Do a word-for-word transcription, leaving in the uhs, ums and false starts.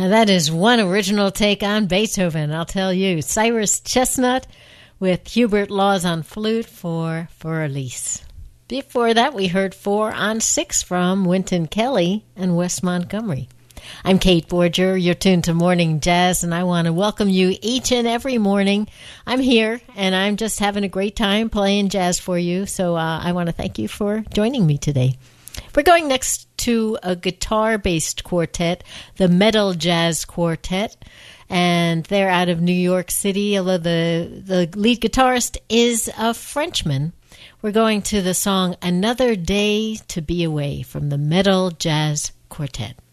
Now that is one original take on Beethoven, I'll tell you. Cyrus Chestnut with Hubert Laws on flute for For Elise. Before that, we heard Four on Six from Wynton Kelly and Wes Montgomery. I'm Kate Borger. You're tuned to Morning Jazz, and I want to welcome you each and every morning. I'm here, and I'm just having a great time playing jazz for you, so uh, I want to thank you for joining me today. We're going next to a guitar-based quartet, the Metal Jazz Quartet, and they're out of New York City, although the, the lead guitarist is a Frenchman. We're going to the song Another Day to Be Away from the Metal Jazz Quartet.